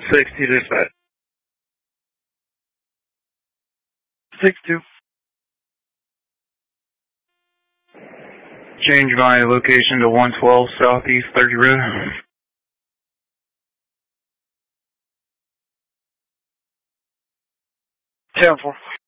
60 dispatch. 6-2. Change my location to 112 Southeast 30 Road. 10-4.